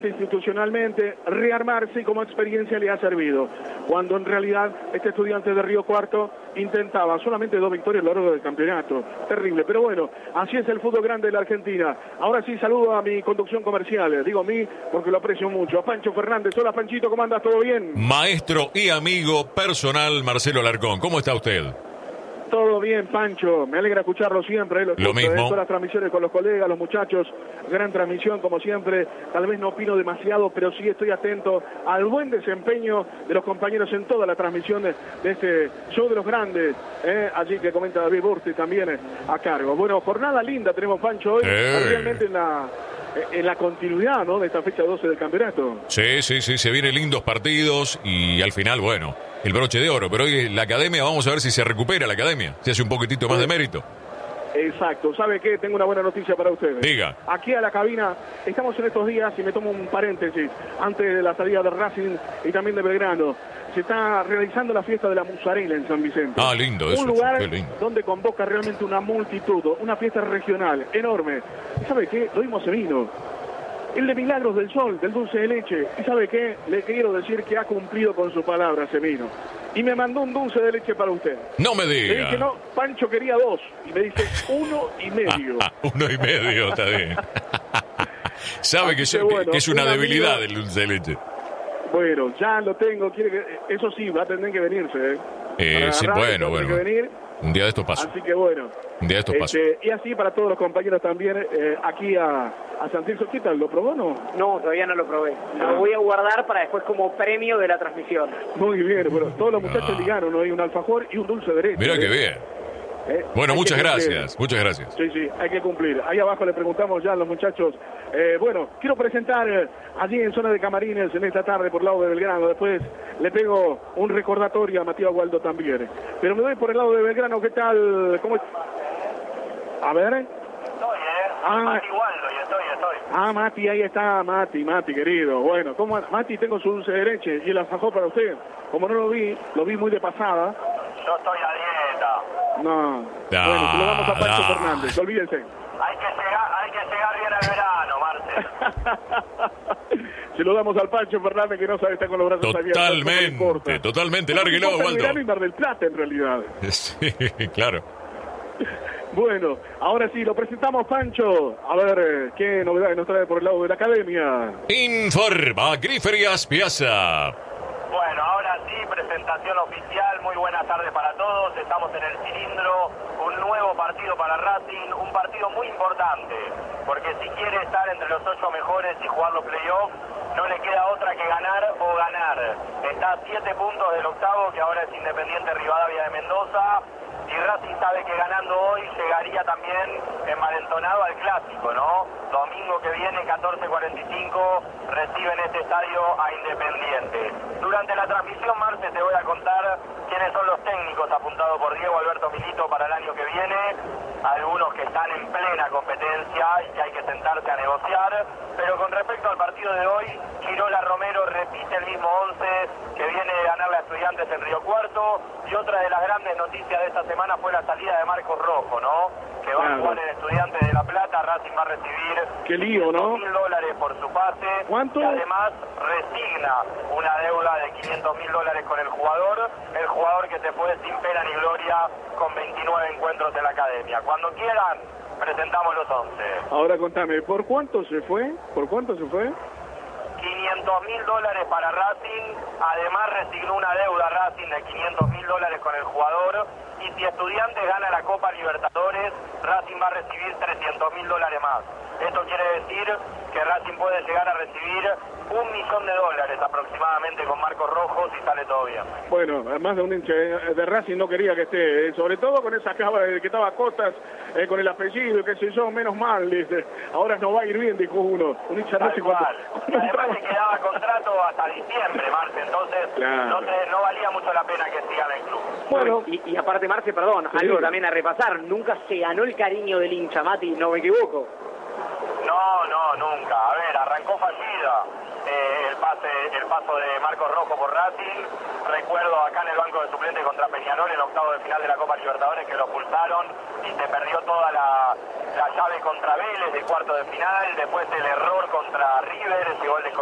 institucionalmente, rearmarse y como experiencia le ha servido, cuando en realidad este Estudiantes de Río Cuarto intentaba solamente 2 victorias a lo largo del campeonato, terrible, pero bueno, así es el fútbol grande de la Argentina. Ahora sí saludo a mi conducción comercial, digo a mí porque lo aprecio mucho, a Pancho Fernández. Hola Panchito, ¿cómo andas? ¿Todo bien? Maestro y amigo personal Marcelo Alarcón, ¿cómo está usted? Todo bien, Pancho, me alegra escucharlo siempre, lo mismo. Todas las transmisiones con los colegas, los muchachos, gran transmisión como siempre, tal vez no opino demasiado, pero sí estoy atento al buen desempeño de los compañeros en toda la transmisión de este show de los grandes, allí que comenta David Burti también a cargo. Bueno, jornada linda tenemos, Pancho, hoy, realmente en la continuidad, ¿no?, de esta fecha 12 del campeonato. Sí, se vienen lindos partidos y al final, bueno, el broche de oro, pero hoy la academia, vamos a ver si se recupera la academia, si hace un poquitito más de mérito. Exacto, ¿sabe qué? Tengo una buena noticia para ustedes. Diga. Aquí a la cabina, estamos en estos días, y me tomo un paréntesis, antes de la salida de Racing y también de Belgrano, se está realizando la fiesta de la Musarela en San Vicente. Ah, lindo eso. Un lugar qué lindo. donde convoca realmente una multitud, una fiesta regional enorme. ¿Y sabe qué? Lo mismo se vino. El de Milagros del Sol, del dulce de leche. ¿Y sabe qué? Le quiero decir que ha cumplido con su palabra, Semino. Y me mandó un dulce de leche para usted. No me diga. Le dije, no, Pancho quería 2. Y me dice, 1,5. 1,5, está bien. Sabe que es una debilidad el dulce de leche. Bueno, ya lo tengo. Eso sí, va a tener que venirse. Sí, bueno. Que venir. Un día de estos pasa. Así que bueno. Un día de estos pasa. Y así para todos los compañeros también, aquí a Santirso. ¿Qué tal? ¿Lo probó o no? No, todavía no lo probé. Lo voy a guardar para después como premio de la transmisión. Muy bien, bueno, todos los muchachos ligaron, ¿no? Hay un alfajor y un dulce de leche. Mira qué bien. Bueno, muchas gracias. Sí, hay que cumplir. Ahí abajo le preguntamos ya a los muchachos. Bueno, quiero presentar allí en zona de camarines en esta tarde por el lado de Belgrano. Después le pego un recordatorio a Matías Waldo también. Pero me voy por el lado de Belgrano. ¿Qué tal? ¿Cómo es? A ver. Estoy, Mati Waldo, y estoy. Ah, Mati, ahí está, Mati, querido. Bueno, ¿cómo? Mati, tengo su dulce de leche y el alfajor para usted. Como no lo vi muy de pasada. Yo estoy a dieta. No. Bueno, se lo damos a Pancho Fernández, olvídense. Hay que llegar bien al verano, Marce. Se lo damos al Pancho Fernández, que no sabe estar con los brazos abiertos. Totalmente, lárguelo, Waldo. Y Mar del Plata, en realidad. Sí, claro. Bueno, ahora sí, lo presentamos, Pancho. A ver, ¿qué novedades nos trae por el lado de la academia? Informa Griferias Piazza. Bueno, ahora sí, presentación oficial. Muy buenas tardes para todos. Estamos en el cilindro. Un nuevo partido para Racing. Un partido muy importante. Porque si quiere estar entre los 8 mejores y jugar los playoffs, no le queda otra que ganar o ganar. Está a 7 puntos del octavo, que ahora es Independiente Rivadavia de Mendoza. Y Racing sabe que ganando hoy llegaría también envalentonado al clásico, ¿no? Domingo que viene, 14:45, reciben este estadio a Independiente. Durante la transmisión, Marce, te voy a contar quiénes son los técnicos apuntados por Diego Alberto Milito para el año que viene. Algunos que están en plena competencia y que hay que sentarse a negociar. Pero con respecto al partido de hoy, Girola Romero repite el mismo 11 que viene de ganarle a Estudiantes en Río Cuarto. Y otra de las grandes noticias de esta semana fue la salida de Marcos Rojo, ¿no? Que va a jugar en Estudiantes de La Plata. Racing va a recibir qué lío, ¿no? $500,000 por su pase. ¿Cuánto? Y además resigna una deuda de $500,000 con el jugador que se fue sin pena ni gloria con 29 encuentros en la academia. Cuando quieran, presentamos los 11. Ahora contame, ¿por cuánto se fue? $500,000 para Racing. Además resignó una deuda Racing de $500,000 con el jugador. Y si Estudiantes gana la Copa Libertadores, Racing va a recibir $300,000 más. Esto quiere decir que Racing puede llegar a recibir $1 millón aproximadamente con Marcos Rojo si sale todo bien. Bueno, además de un hincha de Racing no quería que esté, sobre todo con esa cava que estaba Cotas, con el apellido, qué sé yo, menos mal, dice. Ahora no va a ir bien, dijo uno. Un hincha de Racing. Además le quedaba contrato hasta diciembre, Marce, entonces claro, no valía mucho la pena que siga en el club. Bueno, y aparte, Marce, perdón, sí, algo también a repasar, nunca se ganó el cariño del hincha, Mati, no me equivoco. No, nunca. A ver, arrancó fallida. El el paso de Marcos Rojo por Racing. Recuerdo acá en el banco de suplentes contra Peñarol, en octavo de final de la Copa Libertadores, que lo pulsaron y se perdió toda la llave contra Vélez de cuarto de final. Después el error contra River, ese gol de